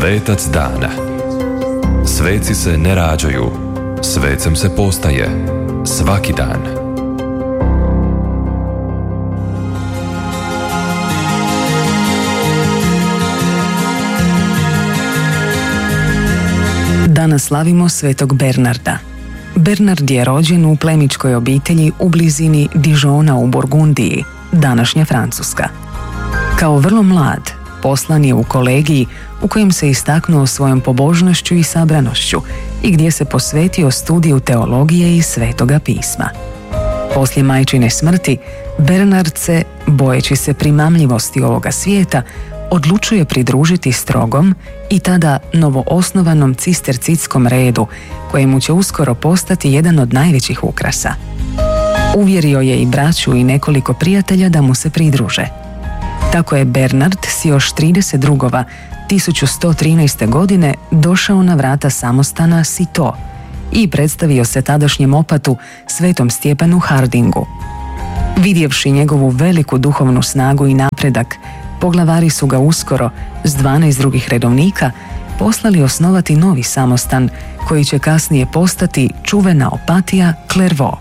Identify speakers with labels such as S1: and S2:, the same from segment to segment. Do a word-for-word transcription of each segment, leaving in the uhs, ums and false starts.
S1: Svetac dana. Sveci se ne rađaju, svecem se postaje svaki dan.
S2: Danas slavimo svetog Bernarda. Bernard je rođen u plemićkoj obitelji u blizini Dijona u Burgundiji, današnja Francuska. Kao vrlo mlad, poslan je u kolegiji u kojem se istaknuo svojom pobožnošću i sabranošću i gdje se posvetio studiju teologije i svetoga pisma. Poslije majčine smrti, Bernard se, bojeći se primamljivosti ovoga svijeta, odlučuje pridružiti strogom i tada novoosnovanom cistercitskom redu, kojemu će uskoro postati jedan od najvećih ukrasa. Uvjerio je i braću i nekoliko prijatelja da mu se pridruže. Tako je Bernard s još trideset drugova tisuću sto trinaeste. godine došao na vrata samostana Citeaux i predstavio se tadašnjem opatu svetom Stjepanu Hardingu. Vidjevši njegovu veliku duhovnu snagu i napredak, poglavari su ga uskoro s dvanaest drugih redovnika poslali osnovati novi samostan koji će kasnije postati čuvena opatija Clairvaux.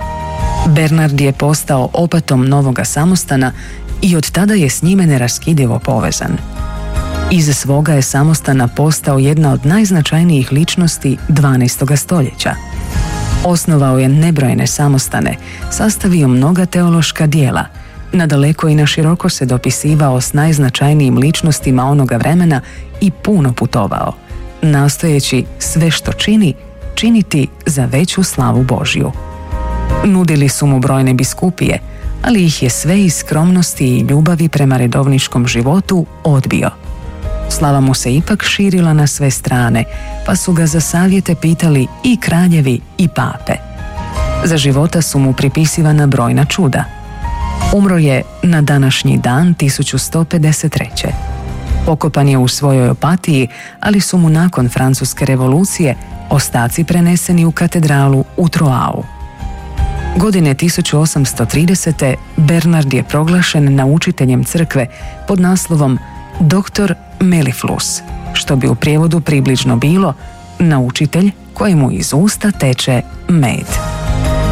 S2: Bernard je postao opatom novoga samostana i od tada je s njime neraskidivo povezan. Iza svoga je samostana postao jedna od najznačajnijih ličnosti dvanaestog stoljeća. Osnovao je nebrojene samostane, sastavio mnoga teološka dijela, nadaleko i na široko se dopisivao s najznačajnijim ličnostima onoga vremena i puno putovao, nastojeći sve što čini, činiti za veću slavu Božju. Nudili su mu brojne biskupije, ali ih je sve iz skromnosti i ljubavi prema redovničkom životu odbio. Slava mu se ipak širila na sve strane, pa su ga za savjete pitali i kraljevi i pape. Za života su mu pripisivana brojna čuda. Umro je na današnji dan tisuću sto pedeset treće. Pokopan je u svojoj opatiji, ali su mu nakon Francuske revolucije ostaci preneseni u katedralu u Troau. Godine tisuću osamsto tridesete. Bernard je proglašen naučiteljem crkve pod naslovom doktor Mellifluus, što bi u prijevodu približno bilo naučitelj kojemu iz usta teče med.